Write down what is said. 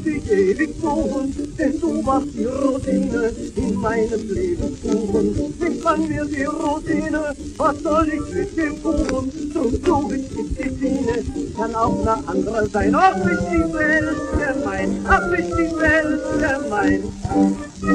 dich ewig suchen, denn du warst die Rosine in meines Lebens Kuchen. Nimm mir die Rosine, was soll ich mit dem Kuchen? Drum du bist die Sine, kann auch eine andere sein. Ach, ist die Welt gemein, ach, ist die Welt gemein.